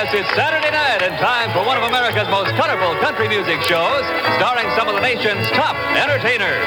Yes, it's Saturday night and time for one of America's most colorful country music shows, starring some of the nation's top entertainers.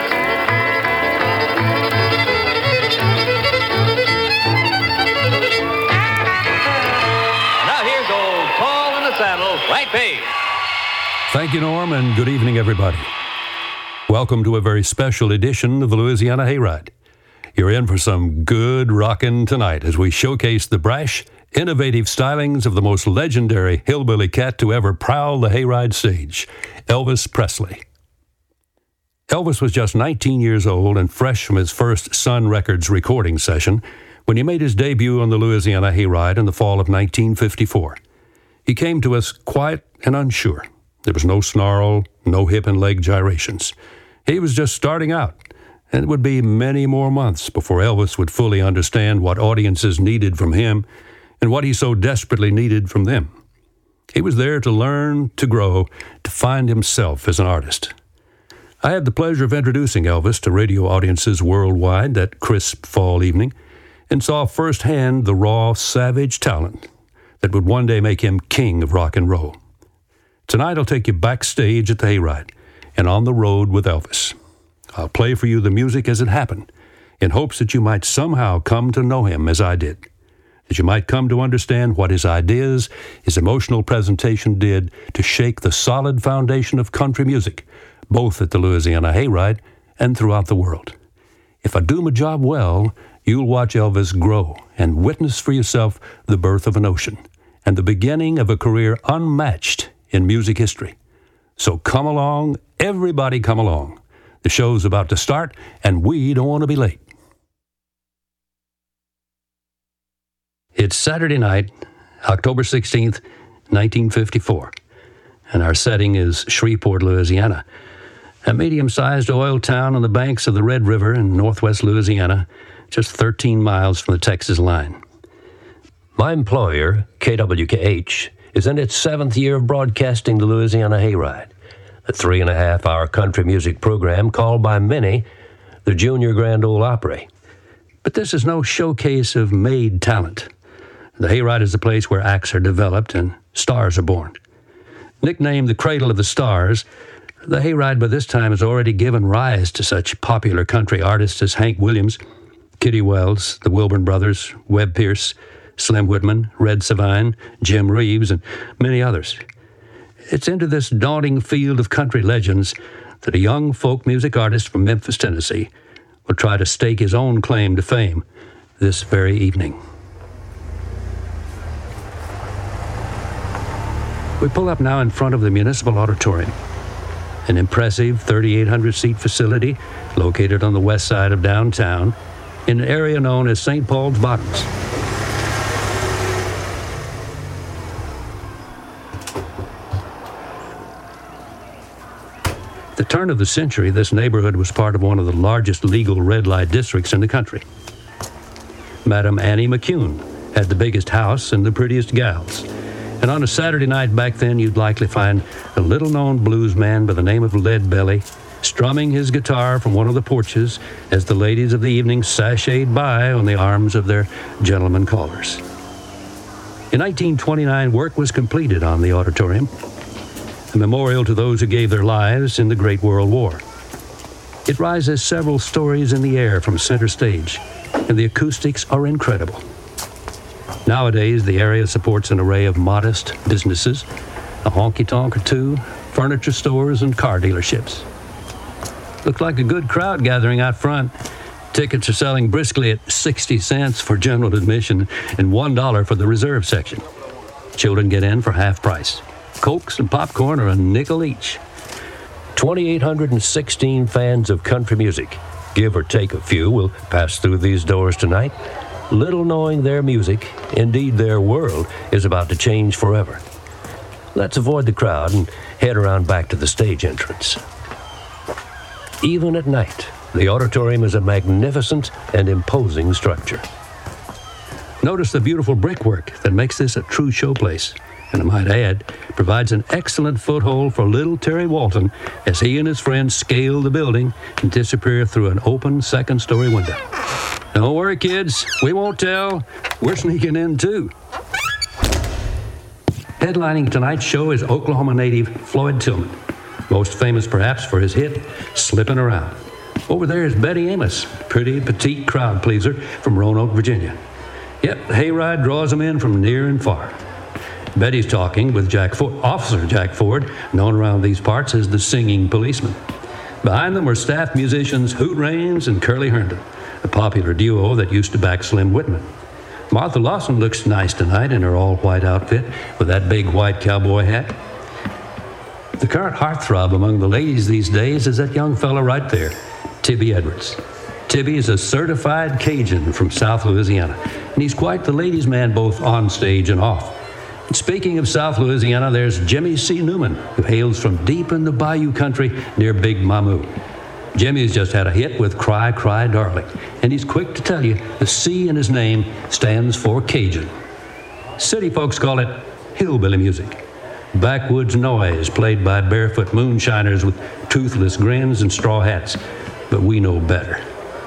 Now here's old Paul in the Saddle, Frank Page. Thank you, Norm, and good evening, everybody. Welcome to a very special edition of the Louisiana Hayride. You're in for some good rockin' tonight as we showcase the brash, innovative stylings of the most legendary hillbilly cat to ever prowl the hayride stage, Elvis Presley. Elvis was just 19 years old and fresh from his first Sun Records recording session when he made his debut on the Louisiana Hayride in the fall of 1954. He came to us quiet and unsure. There was no snarl, no hip and leg gyrations. He was just starting out, and it would be many more months before Elvis would fully understand what audiences needed from him and what he so desperately needed from them. He was there to learn, to grow, to find himself as an artist. I had the pleasure of introducing Elvis to radio audiences worldwide that crisp fall evening and saw firsthand the raw, savage talent that would one day make him king of rock and roll. Tonight I'll take you backstage at the Hayride and on the road with Elvis. I'll play for you the music as it happened in hopes that you might somehow come to know him as I did, that you might come to understand what his ideas, his emotional presentation did to shake the solid foundation of country music, both at the Louisiana Hayride and throughout the world. If I do my job well, you'll watch Elvis grow and witness for yourself the birth of an ocean and the beginning of a career unmatched in music history. So come along, everybody come along. The show's about to start, and we don't want to be late. It's Saturday night, October 16th, 1954, and our setting is Shreveport, Louisiana, a medium-sized oil town on the banks of the Red River in northwest Louisiana, just 13 miles from the Texas line. My employer, KWKH, is in its 7th year of broadcasting the Louisiana Hayride, a 3.5-hour country music program called by many the Junior Grand Ole Opry. But this is no showcase of made talent. The Hayride is the place where acts are developed and stars are born. Nicknamed the Cradle of the Stars, the Hayride by this time has already given rise to such popular country artists as Hank Williams, Kitty Wells, the Wilburn Brothers, Webb Pierce, Slim Whitman, Red Savine, Jim Reeves, and many others. It's into this daunting field of country legends that a young folk music artist from Memphis, Tennessee, will try to stake his own claim to fame this very evening. We pull up now in front of the Municipal Auditorium, an impressive 3,800-seat facility located on the west side of downtown in an area known as St. Paul's Bottoms. At the turn of the century, this neighborhood was part of one of the largest legal red light districts in the country. Madam Annie McCune had the biggest house and the prettiest gals. And on a Saturday night back then, you'd likely find a little-known blues man by the name of Lead Belly strumming his guitar from one of the porches as the ladies of the evening sashayed by on the arms of their gentlemen callers. In 1929, work was completed on the auditorium, a memorial to those who gave their lives in the Great World War. It rises several stories in the air from center stage, and the acoustics are incredible. Nowadays, the area supports an array of modest businesses, a honky-tonk or two, furniture stores, and car dealerships. Looks like a good crowd gathering out front. Tickets are selling briskly at 60 cents for general admission and $1 for the reserve section. Children get in for half price. Cokes and popcorn are a nickel each. 2,816 fans of country music, give or take a few, will pass through these doors tonight, little knowing their music, indeed their world, is about to change forever. Let's avoid the crowd and head around back to the stage entrance. Even at night, the auditorium is a magnificent and imposing structure. Notice the beautiful brickwork that makes this a true showplace, and I might add, provides an excellent foothold for little Terry Walton as he and his friends scale the building and disappear through an open second-story window. Don't worry, kids. We won't tell. We're sneaking in, too. Headlining tonight's show is Oklahoma native Floyd Tillman, most famous perhaps for his hit, Slippin' Around. Over there is Betty Amos, pretty petite crowd pleaser from Roanoke, Virginia. Yep, the hayride draws them in from near and far. Betty's talking with Officer Jack Ford, known around these parts as the Singing Policeman. Behind them were staff musicians Hoot Raines and Curly Herndon, a popular duo that used to back Slim Whitman. Martha Lawson looks nice tonight in her all-white outfit with that big white cowboy hat. The current heartthrob among the ladies these days is that young fella right there, Tibby Edwards. Tibby is a certified Cajun from South Louisiana, and he's quite the ladies' man both on stage and off. And speaking of South Louisiana, there's Jimmy C. Newman, who hails from deep in the Bayou country near Big Mamou. Jimmy's just had a hit with Cry, Cry, Darling, and he's quick to tell you the C in his name stands for Cajun. City folks call it hillbilly music. Backwoods noise played by barefoot moonshiners with toothless grins and straw hats, but we know better.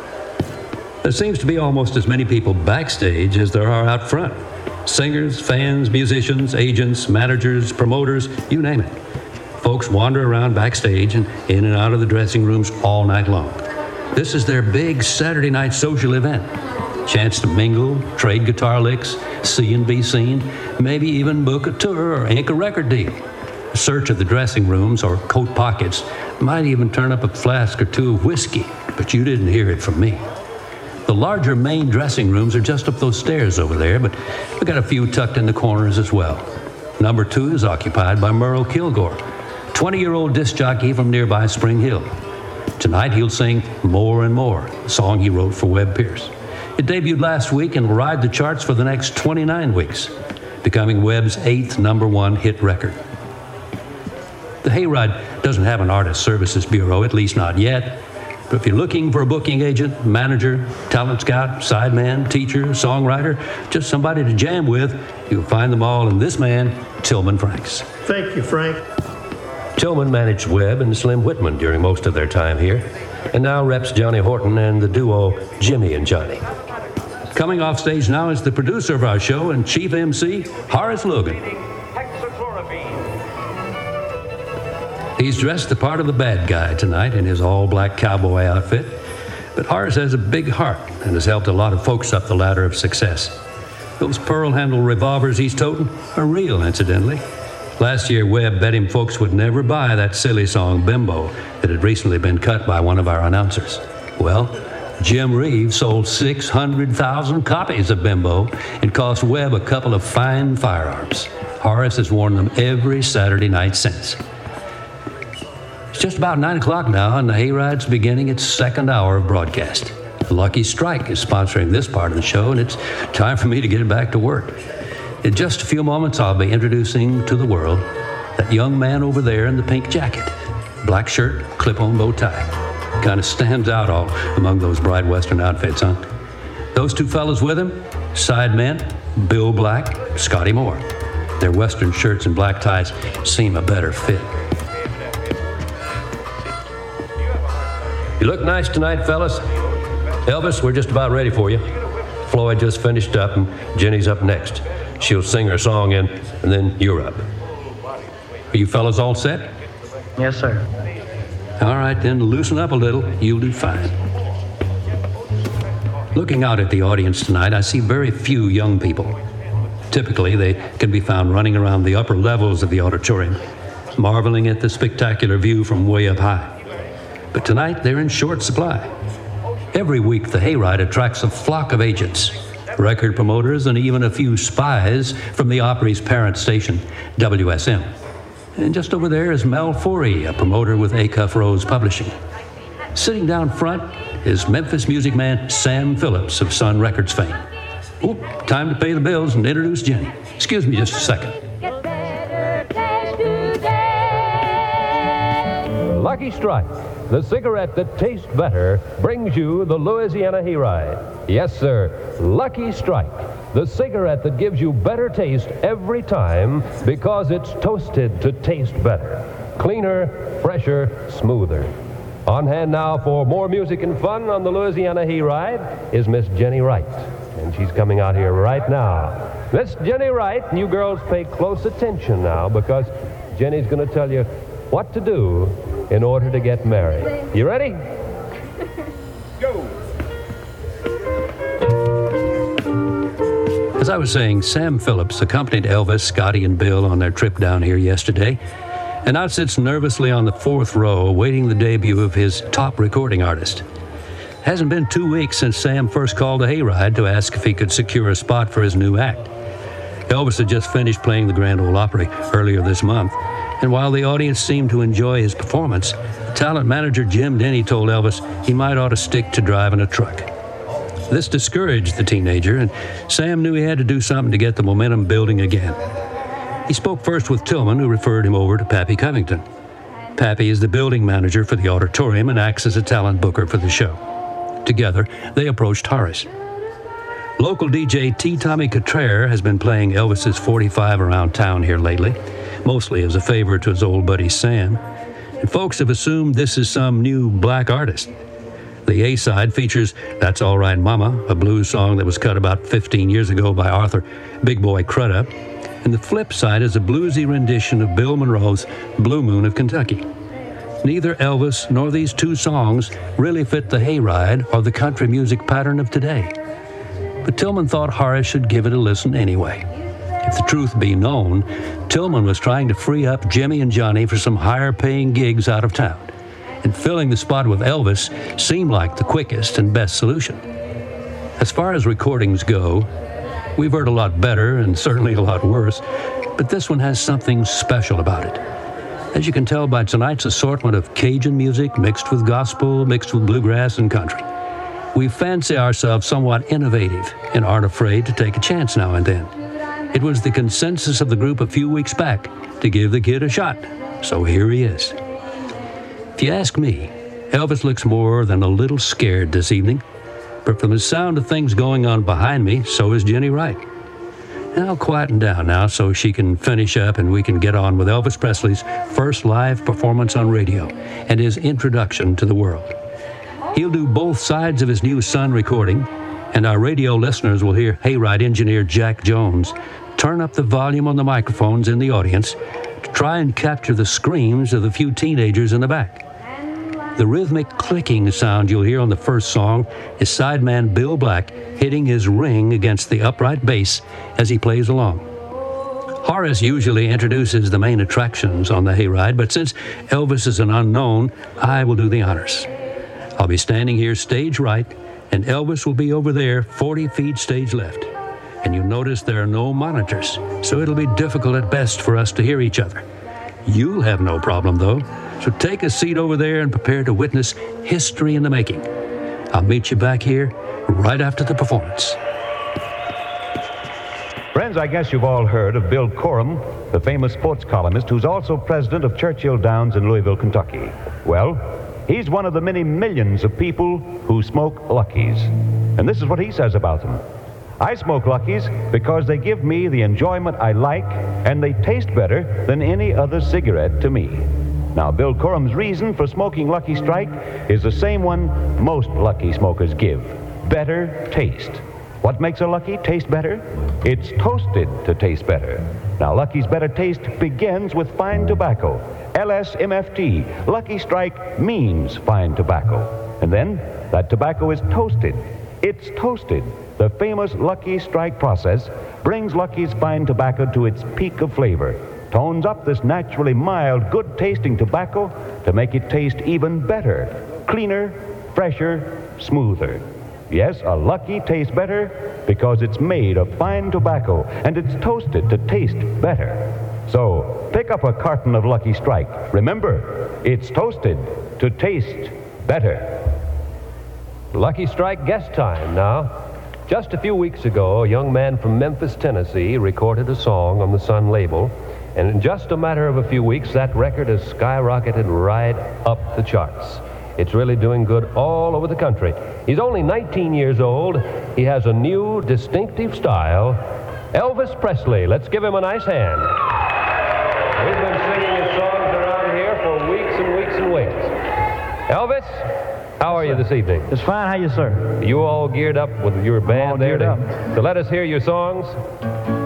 There seems to be almost as many people backstage as there are out front. Singers, fans, musicians, agents, managers, promoters, you name it. Folks wander around backstage and in and out of the dressing rooms all night long. This is their big Saturday night social event. Chance to mingle, trade guitar licks, see and be seen, maybe even book a tour or ink a record deal. A search of the dressing rooms or coat pockets might even turn up a flask or two of whiskey, but you didn't hear it from me. The larger main dressing rooms are just up those stairs over there, but we got a few tucked in the corners as well. Number 2 is occupied by Merle Kilgore, 20-year-old disc jockey from nearby Spring Hill. Tonight he'll sing More and More, a song he wrote for Webb Pierce. It debuted last week and will ride the charts for the next 29 weeks, becoming Webb's 8th #1 hit record. The Hayride doesn't have an artist services bureau, at least not yet. But if you're looking for a booking agent, manager, talent scout, sideman, teacher, songwriter, just somebody to jam with, you'll find them all in this man, Tillman Franks. Thank you, Frank. Tillman managed Webb and Slim Whitman during most of their time here, and now reps Johnny Horton and the duo Jimmy and Johnny. Coming off stage now is the producer of our show and chief MC, Horace Logan. He's dressed the part of the bad guy tonight in his all-black cowboy outfit, but Horace has a big heart and has helped a lot of folks up the ladder of success. Those pearl-handled revolvers he's toting are real, incidentally. Last year, Webb bet him folks would never buy that silly song, Bimbo, that had recently been cut by one of our announcers. Well, Jim Reeves sold 600,000 copies of Bimbo and cost Webb a couple of fine firearms. Horace has worn them every Saturday night since. It's just about 9 o'clock now, and the Hayride's beginning its second hour of broadcast. Lucky Strike is sponsoring this part of the show, and it's time for me to get back to work. In just a few moments, I'll be introducing to the world that young man over there in the pink jacket. Black shirt, clip-on bow tie. Kind of stands out all among those bright Western outfits, huh? Those two fellas with him, sidemen, Bill Black, Scotty Moore. Their Western shirts and black ties seem a better fit. You look nice tonight, fellas. Elvis, we're just about ready for you. Floyd just finished up, and Jenny's up next. She'll sing her song, and then you're up. Are you fellas all set? Yes, sir. All right, then, loosen up a little. You'll do fine. Looking out at the audience tonight, I see very few young people. Typically, they can be found running around the upper levels of the auditorium, marveling at the spectacular view from way up high. But tonight, they're in short supply. Every week, the Hayride attracts a flock of agents, record promoters, and even a few spies from the Opry's parent station, WSM. And just over there is Mel Forey, a promoter with Acuff Rose Publishing. Sitting down front is Memphis music man Sam Phillips of Sun Records fame. Oh, time to pay the bills and introduce Jenny. Excuse me just a second. Lucky Strike, the cigarette that tastes better, brings you the Louisiana Hayride. Yes, sir, Lucky Strike, the cigarette that gives you better taste every time because it's toasted to taste better. Cleaner, fresher, smoother. On hand now for more music and fun on the Louisiana Hayride is Miss Jenny Wright. And she's coming out here right now Miss Jenny Wright, and you girls pay close attention now, because Jenny's going to tell you what to do in order to get married. You ready? Go! As I was saying, Sam Phillips accompanied Elvis, Scotty, and Bill on their trip down here yesterday, and now sits nervously on the fourth row awaiting the debut of his top recording artist. Hasn't been 2 weeks since Sam first called a hayride to ask if he could secure a spot for his new act. Elvis had just finished playing the Grand Ole Opry earlier this month, and while the audience seemed to enjoy his performance, talent manager Jim Denny told Elvis he might ought to stick to driving a truck. This discouraged the teenager, and Sam knew he had to do something to get the momentum building again. He spoke first with Tillman, who referred him over to Pappy Covington. Pappy is the building manager for the auditorium and acts as a talent booker for the show. Together, they approached Horace. Local DJ T. Tommy Cottrell has been playing Elvis's 45 around town here lately, mostly as a favor to his old buddy Sam, and folks have assumed this is some new black artist. The A-side features That's All Right Mama, a blues song that was cut about 15 years ago by Arthur Big Boy Crudup, and the flip side is a bluesy rendition of Bill Monroe's Blue Moon of Kentucky. Neither Elvis nor these two songs really fit the hayride or the country music pattern of today. But Tillman thought Horace should give it a listen anyway. If the truth be known, Tillman was trying to free up Jimmy and Johnny for some higher-paying gigs out of town, and filling the spot with Elvis seemed like the quickest and best solution. As far as recordings go, we've heard a lot better and certainly a lot worse, but this one has something special about it. As you can tell by tonight's assortment of Cajun music mixed with gospel, mixed with bluegrass and country, we fancy ourselves somewhat innovative and aren't afraid to take a chance now and then. It was the consensus of the group a few weeks back to give the kid a shot, so here he is. If you ask me, Elvis looks more than a little scared this evening, but from the sound of things going on behind me, so is Jenny Wright. Now quieten down now so she can finish up and we can get on with Elvis Presley's first live performance on radio and his introduction to the world. He'll do both sides of his new Sun recording, and our radio listeners will hear hayride engineer Jack Jones turn up the volume on the microphones in the audience to try and capture the screams of the few teenagers in the back. The rhythmic clicking sound you'll hear on the first song is sideman Bill Black hitting his ring against the upright bass as he plays along. Horace usually introduces the main attractions on the hayride, but since Elvis is an unknown, I will do the honors. I'll be standing here stage right, and Elvis will be over there 40 feet stage left. And you'll notice there are no monitors, so it'll be difficult at best for us to hear each other. You'll have no problem, though, so take a seat over there and prepare to witness history in the making. I'll meet you back here right after the performance. Friends, I guess you've all heard of Bill Corum, the famous sports columnist who's also president of Churchill Downs in Louisville, Kentucky. Well, he's one of the many millions of people who smoke Luckies. And this is what he says about them. I smoke Luckies because they give me the enjoyment I like, and they taste better than any other cigarette to me. Now, Bill Corum's reason for smoking Lucky Strike is the same one most Lucky smokers give: better taste. What makes a Lucky taste better? It's toasted to taste better. Now, Lucky's better taste begins with fine tobacco. LSMFT, Lucky Strike means fine tobacco. And then that tobacco is toasted. It's toasted. The famous Lucky Strike process brings Lucky's fine tobacco to its peak of flavor, tones up this naturally mild, good-tasting tobacco to make it taste even better, cleaner, fresher, smoother. Yes, a Lucky tastes better because it's made of fine tobacco and it's toasted to taste better. So, pick up a carton of Lucky Strike. Remember, it's toasted to taste better. Lucky Strike guest time now. Just a few weeks ago, a young man from Memphis, Tennessee, recorded a song on the Sun label, and in just a matter of a few weeks, that record has skyrocketed right up the charts. It's really doing good all over the country. He's only 19 years old. He has a new, distinctive style. Elvis Presley. Let's give him a nice hand. We've been singing his songs around here for weeks and weeks and weeks. Elvis, how are you this evening? It's fine. How you, sir? You all geared up with your band there? Geared up. So let us hear your songs.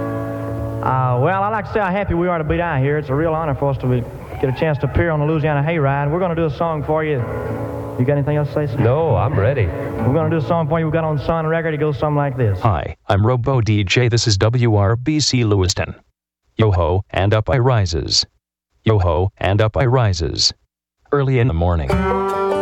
Well, I'd like to say how happy we are to be down here. It's a real honor for us to get a chance to appear on the Louisiana Hayride. We're going to do a song for you. You got anything else to say, sir? No, I'm ready. We're going to do a song for you. We got on Sun record. It goes something like this. Hi, I'm Robo DJ. This is WRBC Lewiston. Yo-ho, and up I rises. Yo-ho, and up I rises. Early in the morning.